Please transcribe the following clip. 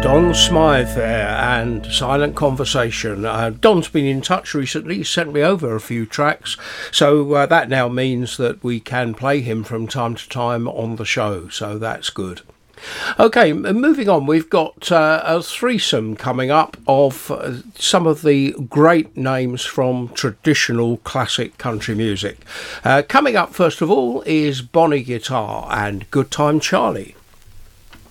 Don Smythe there and Silent Conversation. Don's been in touch recently. He sent me over a few tracks, so that now means that we can play him from time to time on the show, so that's good. Okay, moving on, we've got a threesome coming up of some of the great names from traditional classic country music. Coming up, first of all, is Bonnie Guitar and Good Time Charlie.